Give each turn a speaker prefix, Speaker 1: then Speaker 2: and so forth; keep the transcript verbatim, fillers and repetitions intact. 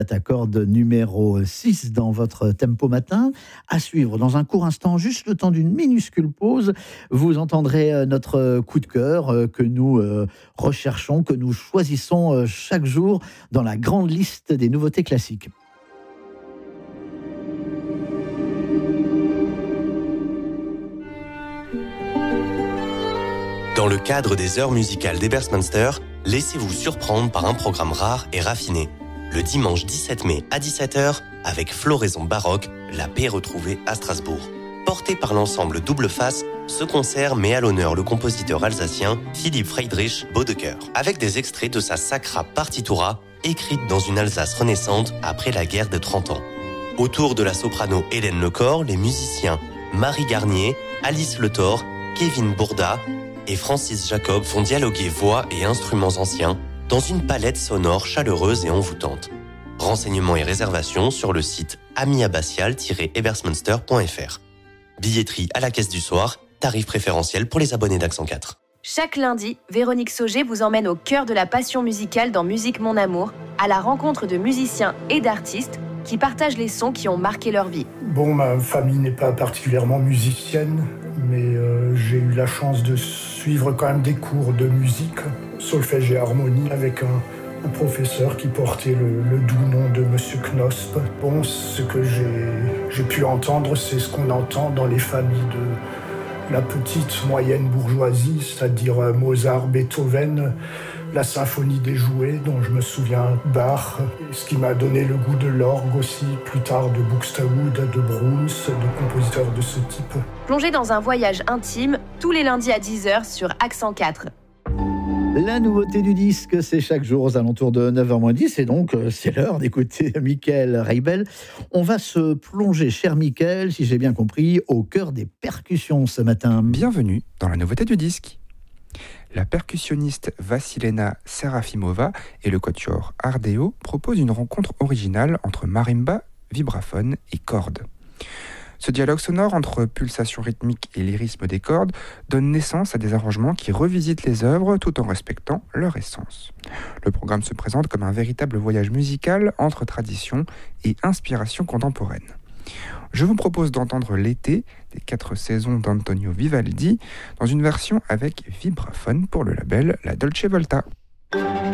Speaker 1: Cet accord numéro six dans votre tempo matin. À suivre dans un court instant, juste le temps d'une minuscule pause, vous entendrez notre coup de cœur que nous recherchons, que nous choisissons chaque jour dans la grande liste des nouveautés classiques.
Speaker 2: Dans le cadre des heures musicales d'Ebersmunster, laissez-vous surprendre par un programme rare et raffiné. Le dimanche dix-sept mai à dix-sept heures, avec Floraison baroque, la paix retrouvée à Strasbourg. Porté par l'ensemble Double Face, ce concert met à l'honneur le compositeur alsacien Philipp Friedrich Bodecker, avec des extraits de sa Sacra Partitura, écrite dans une Alsace renaissante après la guerre de trente ans. Autour de la soprano Hélène Lecor, les musiciens Marie Garnier, Alice Le Thor, Kevin Bourda et Francis Jacob vont dialoguer voix et instruments anciens dans une palette sonore chaleureuse et envoûtante. Renseignements et réservations sur le site ami abbatial tiret ebersmunster point f r. Billetterie à la caisse du soir, tarif préférentiel pour les abonnés d'Accent quatre.
Speaker 3: Chaque lundi, Véronique Sauger vous emmène au cœur de la passion musicale dans Musique Mon Amour, à la rencontre de musiciens et d'artistes qui partagent les sons qui ont marqué leur vie.
Speaker 4: Bon, ma famille n'est pas particulièrement musicienne, mais euh, j'ai eu la chance de suivre quand même des cours de musique, solfège et harmonie, avec un, un professeur qui portait le, le doux nom de Monsieur Knosp. Bon, ce que j'ai, j'ai pu entendre, c'est ce qu'on entend dans les familles de la petite moyenne bourgeoisie, c'est-à-dire Mozart, Beethoven, la symphonie des jouets, dont je me souviens, Bach, ce qui m'a donné le goût de l'orgue aussi, plus tard de Buxtehude, de Brahms, de compositeurs de ce type.
Speaker 3: Plongez dans un voyage intime, tous les lundis à dix heures sur Accent quatre.
Speaker 1: La nouveauté du disque, c'est chaque jour aux alentours de neuf heures moins dix, et donc c'est l'heure d'écouter Michael Reibel. On va se plonger, cher Michael, si j'ai bien compris, au cœur des percussions ce matin.
Speaker 5: Bienvenue dans la nouveauté du disque. La percussionniste Vassilena Serafimova et le quatuor Ardeo proposent une rencontre originale entre marimba, vibraphone et cordes. Ce dialogue sonore entre pulsations rythmiques et lyrisme des cordes donne naissance à des arrangements qui revisitent les œuvres tout en respectant leur essence. Le programme se présente comme un véritable voyage musical entre tradition et inspiration contemporaine. Je vous propose d'entendre L'été des quatre saisons d'Antonio Vivaldi dans une version avec vibraphone pour le label La Dolce Volta.